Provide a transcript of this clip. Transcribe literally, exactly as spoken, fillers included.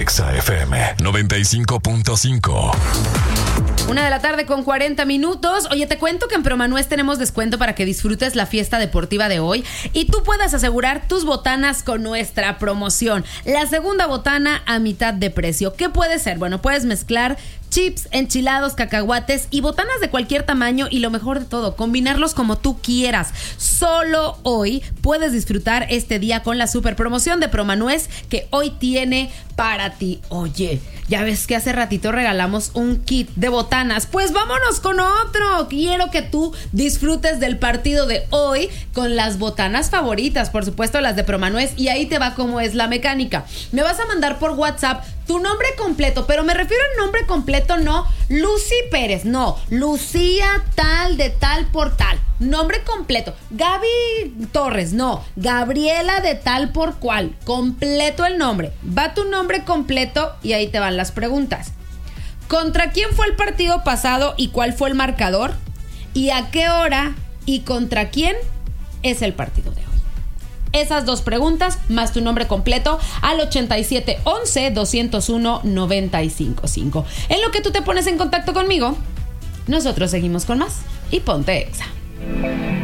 Exa F M noventa y cinco punto cinco. Una de la tarde con cuarenta minutos. Oye, te cuento que en Promanuez tenemos descuento para que disfrutes la fiesta deportiva de hoy y tú puedas asegurar tus botanas con nuestra promoción. La segunda botana a mitad de precio. ¿Qué puede ser? Bueno, puedes mezclar chips, enchilados, cacahuates y botanas de cualquier tamaño y lo mejor de todo, combinarlos como tú quieras. Solo hoy puedes disfrutar este día con la super promoción de Promanuez que hoy tiene para ti. Oye, ya ves que hace ratito regalamos un kit de botanas. Pues vámonos con otro. Quiero que tú disfrutes del partido de hoy con las botanas favoritas, por supuesto las de Promanuez, y ahí te va cómo es la mecánica. Me vas a mandar por WhatsApp tu nombre completo, pero me refiero al nombre completo, no Lucy Pérez, no, Lucía tal de tal por tal. Nombre completo. Gaby Torres, no, Gabriela de tal por cual. Completo el nombre. Va tu nombre completo y ahí te van las preguntas. ¿Contra quién fue el partido pasado y cuál fue el marcador? ¿Y a qué hora y contra quién es el partido de hoy? Esas dos preguntas más tu nombre completo al ochenta y siete once doscientos uno noventa y cinco cinco. En lo que tú te pones en contacto conmigo, nosotros seguimos con más y ponte Exa.